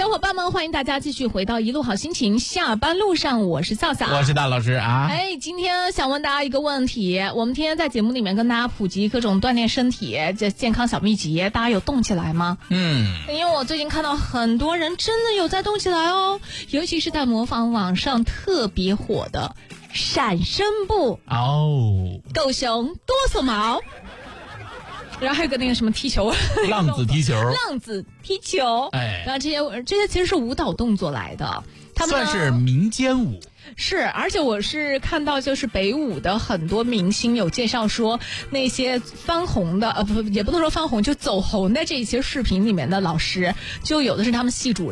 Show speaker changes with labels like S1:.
S1: 小伙伴们，欢迎大家继续回到一路好心情下班路上，我是笑笑，
S2: 我是大老师啊。
S1: 今天想问大家一个问题，我们天天在节目里面跟大家普及各种锻炼身体这健康小秘籍，大家有动起来吗？因为我最近看到很多人真的有在动起来哦，尤其是在模仿网上特别火的闪身步
S2: 哦，
S1: 狗熊哆嗦毛，然后还有个那个什么踢球，
S2: 浪子踢球，
S1: 浪子踢球，然后这些其实是舞蹈动作来的，他们
S2: 算是民间舞。
S1: 是，而且我是看到就是北舞的很多明星有介绍说，那些翻红的也不能说翻红，就走红的这些视频里面的老师，就有的是他们系主任。